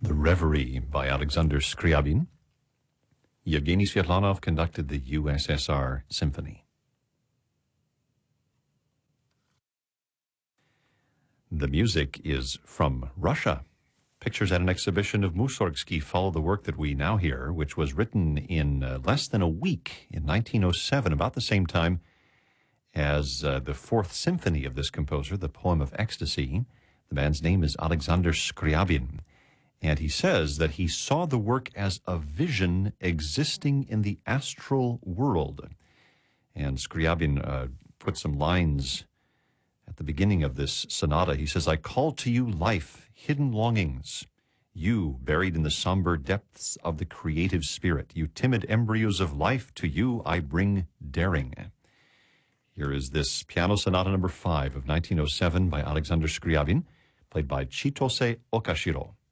The Reverie by Alexander Scriabin. Yevgeny Svetlanov conducted the USSR Symphony. The music is from Russia. Pictures at an exhibition of Mussorgsky follow the work that we now hear, which was written in less than a week in 1907, about the same time as the Fourth Symphony of this composer, the Poem of Ecstasy. The man's name is Alexander Scriabin, and he says that he saw the work as a vision existing in the astral world. And Scriabin put some lines at the beginning of this sonata. He says, "I call to you life, hidden longings, you buried in the somber depths of the creative spirit. You timid embryos of life, to you I bring daring." Here is this piano sonata number 5 of 1907 by Alexander Scriabin, played by Chitose Okashiro.